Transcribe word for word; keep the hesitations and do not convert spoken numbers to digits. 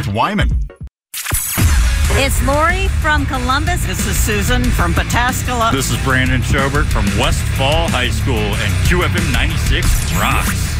with Wyman. It's Lori from Columbus. This is Susan from Pataskala. This is Brandon Schobert from Westfall High School, and Q F M ninety-six rocks.